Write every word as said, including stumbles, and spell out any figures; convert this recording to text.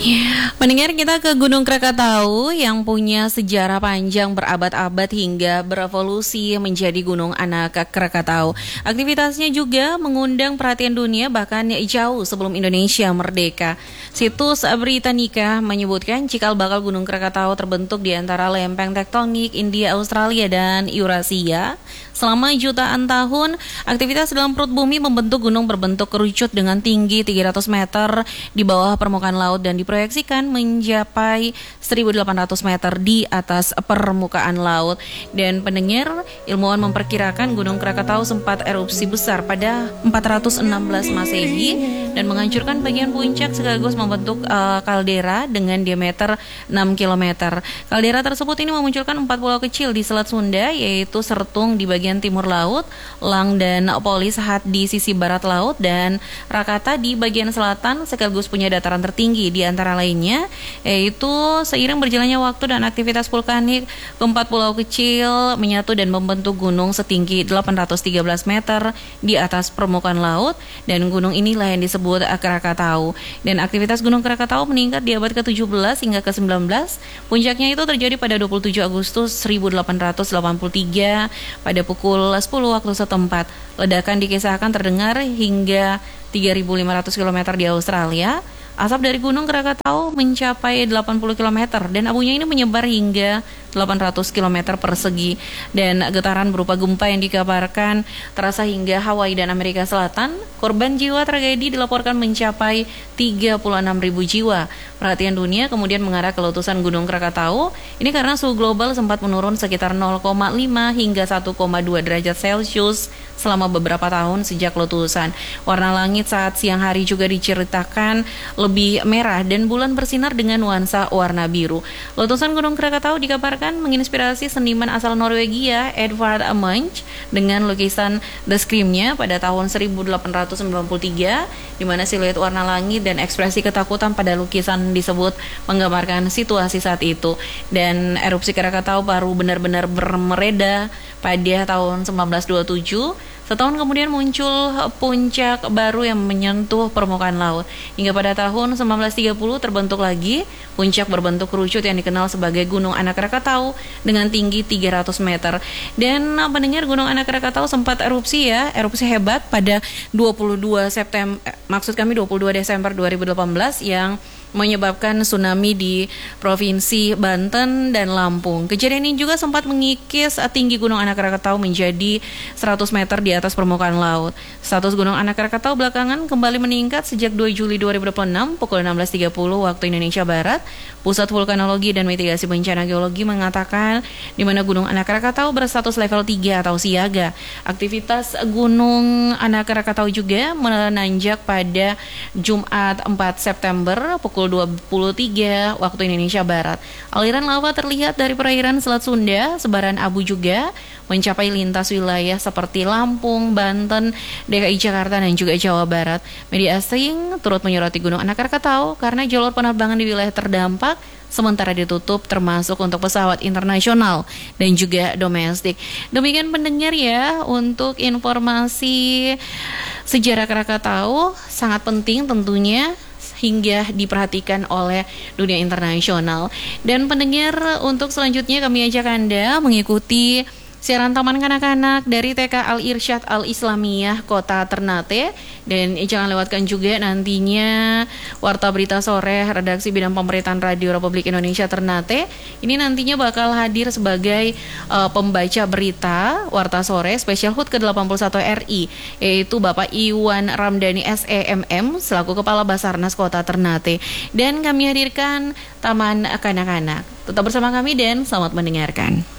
Mendengar kita ke Gunung Krakatau yang punya sejarah panjang berabad-abad hingga berevolusi menjadi Gunung Anak Krakatau. Aktivitasnya juga mengundang perhatian dunia bahkan jauh sebelum Indonesia merdeka. Situs Britannica menyebutkan cikal bakal Gunung Krakatau terbentuk di antara lempeng tektonik India, Australia, dan Eurasia. Selama jutaan tahun, aktivitas dalam perut bumi membentuk gunung berbentuk kerucut dengan tinggi tiga ratus meter di bawah permukaan laut dan diproyeksikan mencapai seribu delapan ratus meter di atas permukaan laut. Dan pendengar, ilmuwan memperkirakan Gunung Krakatau sempat erupsi besar pada empat ratus enam belas Masehi dan menghancurkan bagian puncak sekaligus membentuk uh, kaldera dengan diameter enam kilometer. Kaldera tersebut ini memunculkan empat pulau kecil di Selat Sunda, yaitu Sertung di bagian timur laut, Lang dan Polis Hat di sisi barat laut, dan Rakata di bagian selatan sekaligus punya dataran tertinggi di antara lainnya, yaitu seiring berjalannya waktu dan aktivitas vulkanik, keempat pulau kecil menyatu dan membentuk gunung setinggi delapan ratus tiga belas meter di atas permukaan laut, dan gunung inilah yang disebut Krakatau. Dan aktivitas Gunung Krakatau meningkat di abad ke tujuh belas hingga ke sembilan belas. Puncaknya itu terjadi pada dua puluh tujuh Agustus seribu delapan ratus delapan puluh tiga pada pukul sepuluh waktu setempat. Ledakan dikisahkan terdengar hingga tiga ribu lima ratus kilometer di Australia. Asap dari Gunung Krakatau mencapai delapan puluh kilometer dan abunya ini menyebar hingga delapan ratus kilometer persegi, dan getaran berupa gempa yang dikabarkan terasa hingga Hawaii dan Amerika Selatan. Korban jiwa tragedi dilaporkan mencapai tiga puluh enam ribu jiwa. Perhatian dunia kemudian mengarah ke letusan Gunung Krakatau. Ini karena suhu global sempat menurun sekitar nol koma lima hingga satu koma dua derajat Celcius selama beberapa tahun sejak letusan. Warna langit saat siang hari juga diceritakan lebih merah dan bulan bersinar dengan nuansa warna biru. Letusan Gunung Krakatau dikabarkan menginspirasi seniman asal Norwegia Edvard Munch dengan lukisan The Scream-nya pada tahun seribu delapan ratus sembilan puluh tiga, di mana siluet warna langit dan ekspresi ketakutan pada lukisan disebut menggambarkan situasi saat itu. Dan erupsi Krakatau baru benar-benar bermereda pada tahun seribu sembilan ratus dua puluh tujuh. Setahun kemudian muncul puncak baru yang menyentuh permukaan laut. Hingga pada tahun seribu sembilan ratus tiga puluh terbentuk lagi puncak berbentuk kerucut yang dikenal sebagai Gunung Anak Krakatau dengan tinggi tiga ratus meter. Dan pendengar, Gunung Anak Krakatau sempat erupsi ya, erupsi hebat pada dua puluh dua September, maksud kami dua puluh dua Desember dua ribu delapan belas yang menyebabkan tsunami di Provinsi Banten dan Lampung. Kejadian ini juga sempat mengikis tinggi Gunung Anak Krakatau menjadi seratus meter di atas permukaan laut. Status Gunung Anak Krakatau belakangan kembali meningkat sejak dua Juli dua ribu dua puluh enam pukul enam belas tiga puluh waktu Indonesia Barat. Pusat Vulkanologi dan Mitigasi Bencana Geologi mengatakan di mana Gunung Anak Krakatau berstatus level tiga atau siaga. Aktivitas Gunung Anak Krakatau juga menanjak pada Jumat empat September pukul dua puluh tiga waktu Indonesia Barat. Aliran lava terlihat dari perairan Selat Sunda, sebaran abu juga mencapai lintas wilayah seperti Lampung, Banten, D K I Jakarta, dan juga Jawa Barat. Media asing turut menyoroti Gunung Anak Krakatau karena jalur penerbangan di wilayah terdampak sementara ditutup termasuk untuk pesawat internasional dan juga domestik. Demikian pendengar ya, untuk informasi sejarah Krakatau sangat penting tentunya hingga diperhatikan oleh dunia internasional. Dan pendengar, untuk selanjutnya kami ajak Anda mengikuti siaran Taman Kanak-Kanak dari T K Al-Irsyad Al-Islamiyah Kota Ternate. Dan jangan lewatkan juga nantinya Warta Berita Sore Redaksi Bidang Pemberitaan Radio Republik Indonesia Ternate. Ini nantinya bakal hadir sebagai uh, pembaca berita Warta Sore Spesial H U T ke delapan puluh satu R I, yaitu Bapak Iwan Ramdhani S E M M selaku Kepala Basarnas Kota Ternate. Dan kami hadirkan Taman Kanak-Kanak. Tetap bersama kami dan selamat mendengarkan.